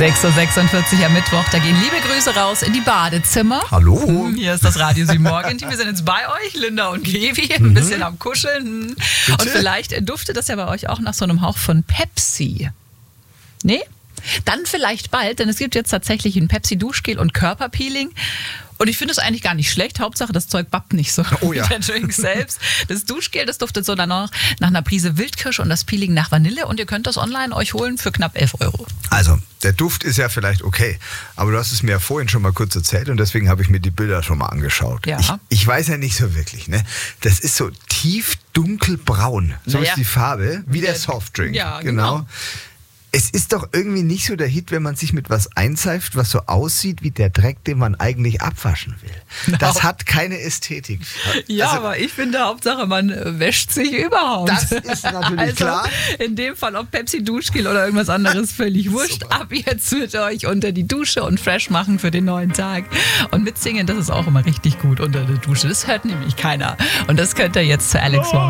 6.46 Uhr am Mittwoch, da gehen liebe Grüße raus in die Badezimmer. Hallo. Hier ist das Radio 7 Morgen. Wir sind jetzt bei euch, Linda und Gevi, ein bisschen am Kuscheln. Und vielleicht duftet das ja bei euch auch nach so einem Hauch von Pepsi. Nee? Dann vielleicht bald, denn es gibt jetzt tatsächlich ein Pepsi-Duschgel und Körperpeeling. Und ich finde es eigentlich gar nicht schlecht. Hauptsache, das Zeug bappt nicht so wie der Drink selbst. Das Duschgel, das duftet so nach einer Prise Wildkirsche und das Peeling nach Vanille. Und ihr könnt das online euch holen für knapp 11 €. Also, der Duft ist ja vielleicht okay. Aber du hast es mir ja vorhin schon mal kurz erzählt und deswegen habe ich mir die Bilder schon mal angeschaut. Ja. Ich weiß ja nicht so wirklich, ne? Das ist so tief dunkelbraun. So ist die Farbe, wie der Softdrink. Ja, genau. Es ist doch irgendwie nicht so der Hit, wenn man sich mit was einseift, was so aussieht wie der Dreck, den man eigentlich abwaschen will. Genau. Das hat keine Ästhetik. Ja, aber ich finde, Hauptsache, man wäscht sich überhaupt. Das ist natürlich klar. In dem Fall, ob Pepsi-Duschgel oder irgendwas anderes, völlig wurscht. Super. Ab jetzt mit euch unter die Dusche und fresh machen für den neuen Tag. Und mitsingen, das ist auch immer richtig gut unter der Dusche. Das hört nämlich keiner. Und das könnt ihr jetzt zu Alex machen.